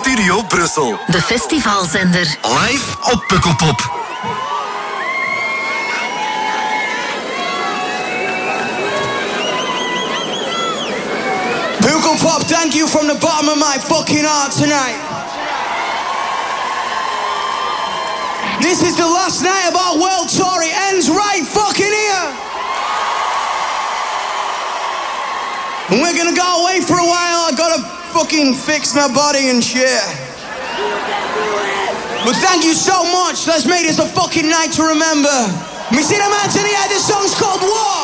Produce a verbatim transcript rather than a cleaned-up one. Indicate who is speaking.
Speaker 1: Studio Brussel.
Speaker 2: De festivalzender.
Speaker 1: Live op Pukkelpop.
Speaker 3: Pukkelpop, thank you from the bottom of my fucking heart tonight. This is the last night of our world tour. It ends right fucking here. And we're gonna go away for a while. I gotta fucking fix my body and shit. But thank you so much. Let's make this a fucking night to remember. Me see the man to the end. This song's called War.